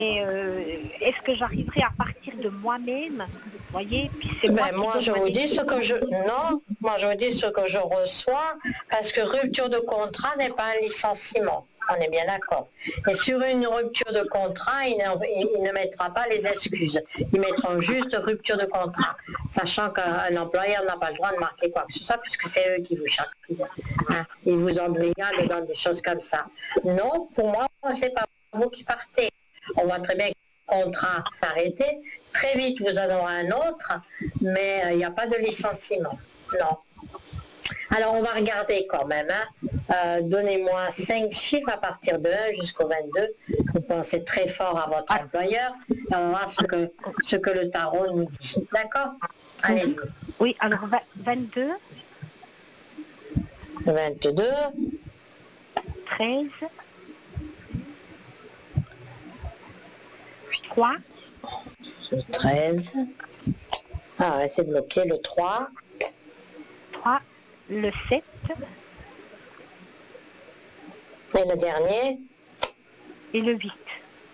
est-ce que j'arriverai à partir de moi-même? Vous voyez, puis c'est moi qui moi donne je ma vous dis décision. moi je vous dis ce que je reçois, parce que rupture de contrat n'est pas un licenciement. On est bien d'accord. Et sur une rupture de contrat, il ne mettra pas les excuses. Ils mettront juste rupture de contrat, sachant qu'un employeur n'a pas le droit de marquer quoi que ce soit, puisque c'est eux qui vous charcutent. Hein. Ils vous embrigadent dans des choses comme ça. Non, pour moi, c'est pas vous qui partez. On voit très bien que le contrat est arrêté. Très vite, vous en aurez un autre, mais il n'y a pas de licenciement. Non. Alors, on va regarder quand même. Hein. Donnez-moi 5 chiffres à partir de 1 jusqu'au 22. Vous pensez très fort à votre employeur. Et on va voir ce que le tarot nous dit. D'accord? Allez-y. Oui, alors 22. 22. 13. 3. Le 13. Ah ouais, c'est bloqué. Le 3. 3. Le 7. Et le dernier. Et le 8.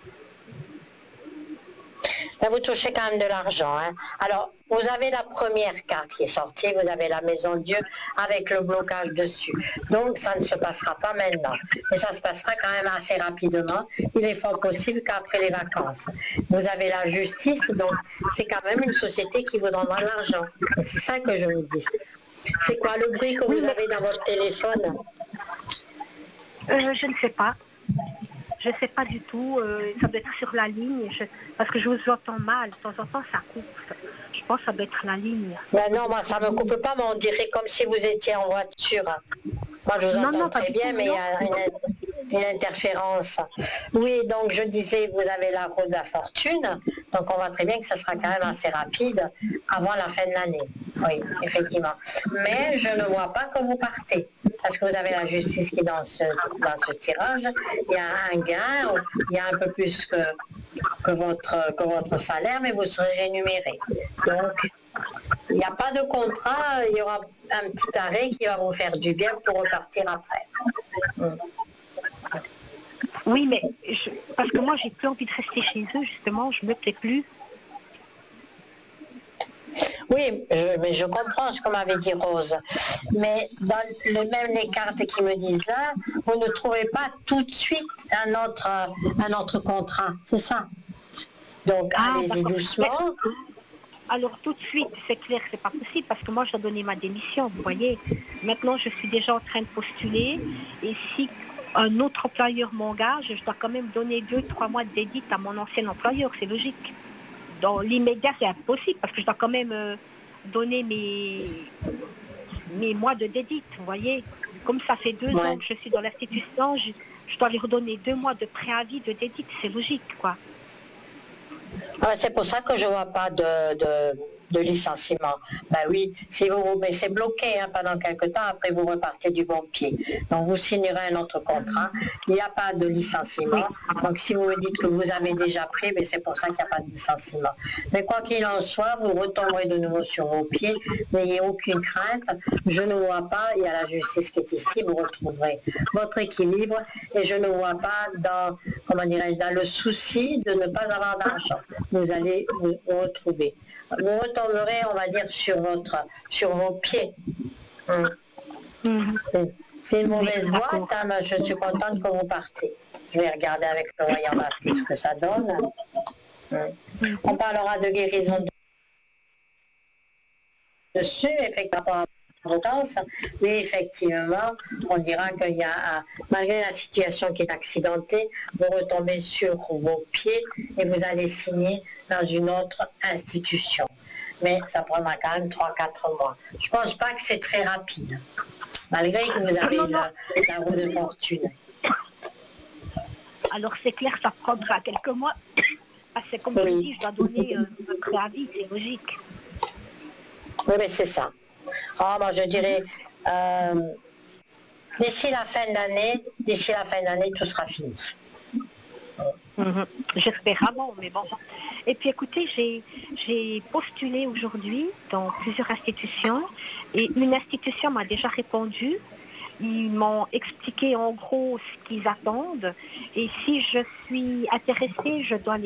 Là, vous touchez quand même de l'argent. Hein. Alors, vous avez la première carte qui est sortie, vous avez la maison de Dieu avec le blocage dessus. Donc, ça ne se passera pas maintenant. Mais ça se passera quand même assez rapidement. Il est fort possible qu'après les vacances. Vous avez la justice, donc c'est quand même une société qui vous donnera de l'argent. C'est ça que je vous dis. C'est quoi le bruit que vous avez dans votre téléphone? Je ne sais pas. Je ne sais pas du tout. Ça doit être sur la ligne. Parce que je vous entends mal. De temps en temps, ça coupe. Je pense que ça doit être la ligne. Ben non, moi, ça ne me coupe pas, mais on dirait comme si vous étiez en voiture. Moi, je vous entends très bien, mais il y a une interférence. Oui, donc je disais, vous avez la rose de la fortune, donc on voit très bien que ça sera quand même assez rapide avant la fin de l'année. Oui, effectivement. Mais je ne vois pas que vous partez, parce que vous avez la justice qui est dans ce tirage. Il y a un gain, il y a un peu plus que votre salaire, mais vous serez rémunéré. Donc, il n'y a pas de contrat, il y aura un petit arrêt qui va vous faire du bien pour repartir après. Oui, mais parce que moi, j'ai plus envie de rester chez eux, justement, je me plais plus. Oui, mais je comprends ce que m'avait dit Rose. Mais dans même les cartes qui me disent là, vous ne trouvez pas tout de suite un autre contrat, c'est ça. Donc allez-y doucement. Alors tout de suite, c'est clair, c'est pas possible parce que moi je dois donner ma démission, vous voyez. Maintenant je suis déjà en train de postuler et si un autre employeur m'engage, je dois quand même donner 2-3 mois de dédite à mon ancien employeur, c'est logique. Dans l'immédiat c'est impossible parce que je dois quand même donner mes mois de dédite, vous voyez. Comme ça fait 2 ans que je suis dans l'institution, je dois lui redonner 2 mois de préavis de dédite, c'est logique quoi. C'est pour ça que je ne vois pas de licenciement. Ben oui, si mais c'est bloqué pendant quelques temps, après vous repartez du bon pied. Donc vous signerez un autre contrat, il n'y a pas de licenciement. Donc si vous me dites que vous avez déjà pris, mais c'est pour ça qu'il n'y a pas de licenciement. Mais quoi qu'il en soit, vous retomberez de nouveau sur vos pieds, n'ayez aucune crainte, je ne vois pas, il y a la justice qui est ici, vous retrouverez votre équilibre et je ne vois pas dans le souci de ne pas avoir d'argent. Vous allez vous retrouver. Vous retomberez, on va dire, sur vos pieds. C'est une mauvaise boîte, mais je suis contente que vous partez. Je vais regarder avec le voyant masqué ce que ça donne. On parlera de guérison dessus, effectivement. Oui, effectivement, on dira qu'il y a, malgré la situation qui est accidentée, vous retombez sur vos pieds et vous allez signer dans une autre institution. Mais ça prendra quand même 3-4 mois. Je ne pense pas que c'est très rapide, malgré que vous avez la roue de fortune. Alors c'est clair, ça prendra quelques mois. Parce que comme je dis, je dois donner un préavis, c'est logique. Oui, mais c'est ça. Moi je dirais, d'ici la fin d'année, tout sera fini. J'espère avant, mais bon. Et puis écoutez, j'ai postulé aujourd'hui dans plusieurs institutions et une institution m'a déjà répondu Ils m'ont expliqué en gros ce qu'ils attendent. Et si je suis intéressée, je dois